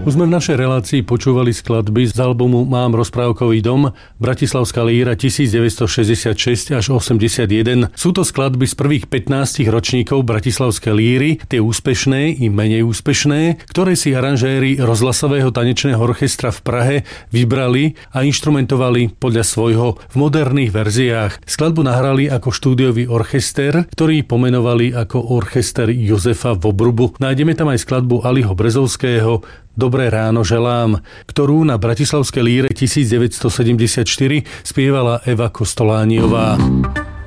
Už sme v našej relácii počúvali skladby z albumu Mám rozprávkový dom, Bratislavská líra 1966 až 81. Sú to skladby z prvých 15 ročníkov Bratislavskej líry, tie úspešné i menej úspešné, ktoré si aranžéri rozhlasového tanečného orchestra v Prahe vybrali a inštrumentovali podľa svojho v moderných verziách. Skladbu nahrali ako štúdiový orchester, ktorý pomenovali ako Orchester Jozefa Vobrubu. Nájdeme tam aj skladbu Aliho Brezovského Dobré ráno želám, ktorú na Bratislavskej líre 1974 spievala Eva Kostolániová.